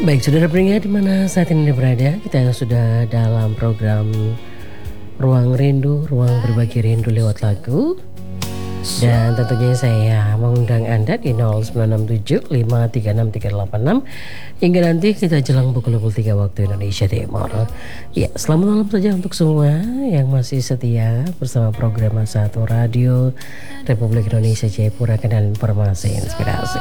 Baik, saudara pendengar di mana saat ini Anda berada, kita sudah dalam program Ruang Rindu, Ruang Berbagi Rindu lewat lagu. Dan tentunya saya mengundang Anda di 0967 536 hingga nanti kita jelang pukul 23 waktu Indonesia Timur. Ya, selamat malam saja untuk semua yang masih setia bersama program Satu Radio Republik Indonesia Jayapura, Kanal Informasi Inspirasi.